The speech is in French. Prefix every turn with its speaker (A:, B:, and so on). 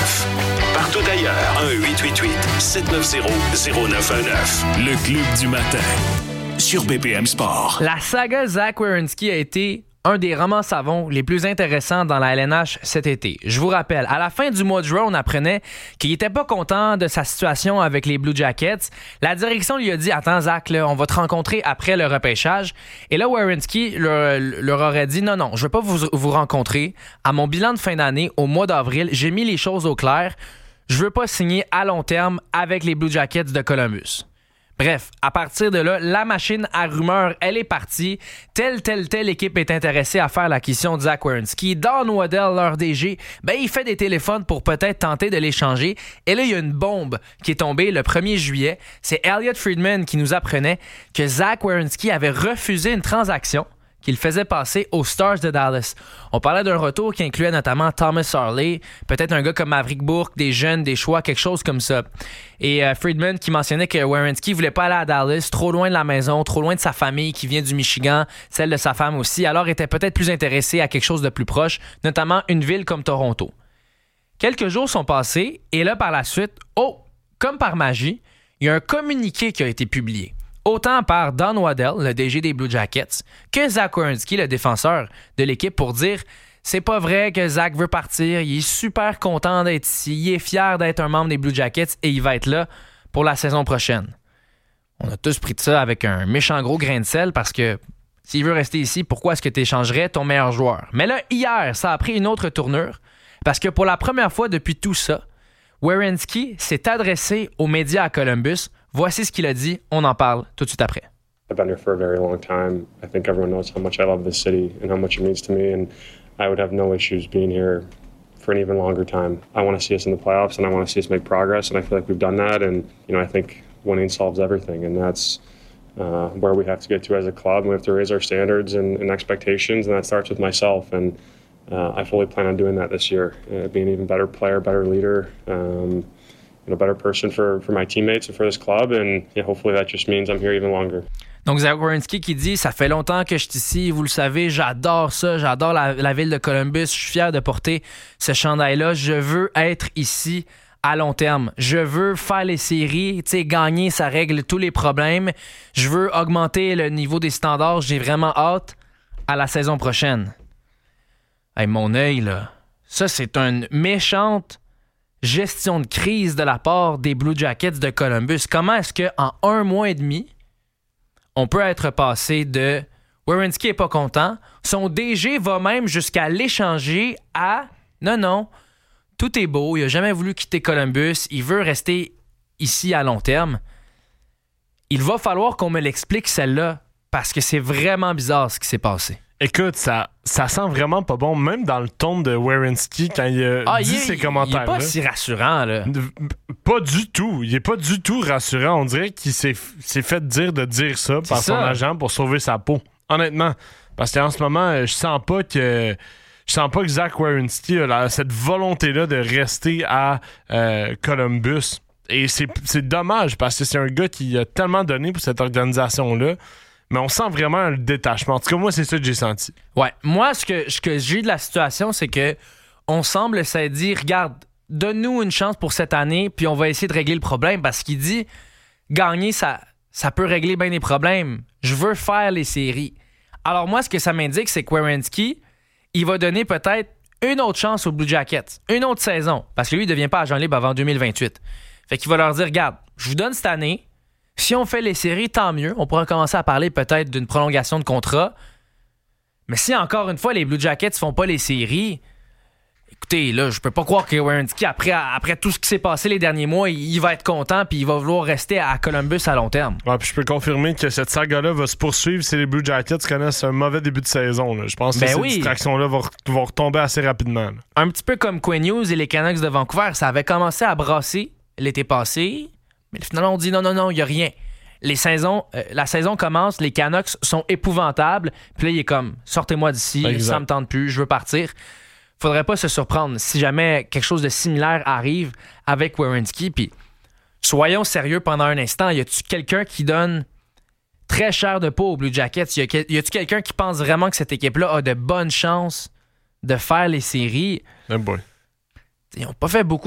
A: Partout ailleurs, 1-888-790-0919. Le Club du matin sur BPM Sport.
B: La saga Zach Werenski a été un des romans savons les plus intéressants dans la LNH cet été. Je vous rappelle, à la fin du mois de juin, on apprenait qu'il n'était pas content de sa situation avec les Blue Jackets. La direction lui a dit « Attends, Zach, là, on va te rencontrer après le repêchage. » Et là, Werenski leur aurait dit « Non, je ne veux pas vous rencontrer. À mon bilan de fin d'année, au mois d'avril, j'ai mis les choses au clair. Je veux pas signer à long terme avec les Blue Jackets de Columbus. » Bref, à partir de là, la machine à rumeurs, elle est partie. Telle équipe est intéressée à faire l'acquisition de Zach Werenski. Don Waddell, leur DG, il fait des téléphones pour peut-être tenter de l'échanger. Et là, il y a une bombe qui est tombée le 1er juillet. C'est Elliot Friedman qui nous apprenait que Zach Werenski avait refusé une transaction qu'il faisait passer aux Stars de Dallas. On parlait d'un retour qui incluait notamment Thomas Harley, peut-être un gars comme Maverick Bourque, des jeunes, des choix, quelque chose comme ça. Et Friedman qui mentionnait que Werenski voulait pas aller à Dallas, trop loin de la maison, trop loin de sa famille qui vient du Michigan, celle de sa femme aussi, alors était peut-être plus intéressé à quelque chose de plus proche, notamment une ville comme Toronto. Quelques jours sont passés et là par la suite, comme par magie, il y a un communiqué qui a été publié. Autant par Don Waddell, le DG des Blue Jackets, que Zach Werenski, le défenseur de l'équipe, pour dire « C'est pas vrai que Zach veut partir, il est super content d'être ici, il est fier d'être un membre des Blue Jackets et il va être là pour la saison prochaine. » On a tous pris de ça avec un méchant gros grain de sel parce que s'il veut rester ici, pourquoi est-ce que tu échangerais ton meilleur joueur? Mais là, hier, ça a pris une autre tournure parce que pour la première fois depuis tout ça, Werenski s'est adressé aux médias à Columbus. Voici ce qu'il a dit. On en parle tout de suite après.
C: I've been here for a very long time. I think everyone knows how much I love this city and how much it means to me, and I would have no issues being here for an even longer time. I want to see us in the playoffs, and I want to see us make progress, and I feel like we've done that, and I think winning solves everything, and that's where we have to get to as a club. We have to raise our standards and expectations, and that starts with myself, and I fully plan on doing that this year, being an even better player, better leader, a better person for my teammates and for this club, and hopefully that just means I'm here even longer.
B: Donc Zach Werenski qui dit « Ça fait longtemps que je suis ici, vous le savez, j'adore ça, j'adore la ville de Columbus, je suis fier de porter ce chandail-là, je veux être ici à long terme, je veux faire les séries, tu sais, gagner, ça règle tous les problèmes, je veux augmenter le niveau des standards, j'ai vraiment hâte à la saison prochaine. » Hey, mon œil, là, ça c'est une méchante gestion de crise de la part des Blue Jackets de Columbus. Comment est-ce qu'en 1 mois et demi, on peut être passé de Werenski n'est pas content, son DG va même jusqu'à l'échanger à non, tout est beau, il n'a jamais voulu quitter Columbus, il veut rester ici à long terme. Il va falloir qu'on me l'explique celle-là, parce que c'est vraiment bizarre ce qui s'est passé.
D: Écoute, ça sent vraiment pas bon, même dans le ton de Werenski quand il a dit ces commentaires-là.
B: Il est pas si rassurant, là.
D: Pas du tout. Il est pas du tout rassurant. On dirait qu'il s'est fait dire de dire ça par son agent pour sauver sa peau. Honnêtement. Parce qu'en ce moment, je sens pas que Zach Werenski a cette volonté-là de rester à Columbus. Et c'est dommage parce que c'est un gars qui a tellement donné pour cette organisation-là. Mais on sent vraiment un détachement. En tout cas, moi, c'est ça que j'ai senti.
B: Ouais. Moi, ce que j'ai de la situation, c'est que on semble se dire, regarde, donne-nous une chance pour cette année, puis on va essayer de régler le problème. Parce qu'il dit, gagner, ça peut régler bien des problèmes. Je veux faire les séries. Alors moi, ce que ça m'indique, c'est que Werenski, il va donner peut-être une autre chance aux Blue Jackets, une autre saison. Parce que lui, il ne devient pas agent libre avant 2028. Fait qu'il va leur dire, regarde, je vous donne cette année. Si on fait les séries, tant mieux. On pourra commencer à parler peut-être d'une prolongation de contrat. Mais si, encore une fois, les Blue Jackets font pas les séries, écoutez, là, je peux pas croire que Werenski, après tout ce qui s'est passé les derniers mois, il va être content puis il va vouloir rester à Columbus à long terme.
D: Ouais, puis je peux confirmer que cette saga-là va se poursuivre si les Blue Jackets connaissent un mauvais début de saison. Là. Je pense que ces distractions-là vont retomber assez rapidement. Là.
B: Un petit peu comme Quinn Hughes et les Canucks de Vancouver, ça avait commencé à brasser l'été passé. Mais finalement, on dit non, il n'y a rien. La saison commence, les Canucks sont épouvantables. Puis là, il est comme, sortez-moi d'ici, ça ne me tente plus, je veux partir. Faudrait pas se surprendre si jamais quelque chose de similaire arrive avec Werenski. Puis soyons sérieux pendant un instant. Y a-tu quelqu'un qui donne très cher de peau aux Blue Jackets? Y a-tu quelqu'un qui pense vraiment que cette équipe-là a de bonnes chances de faire les séries?
D: Oh boy.
B: Ils n'ont pas fait beaucoup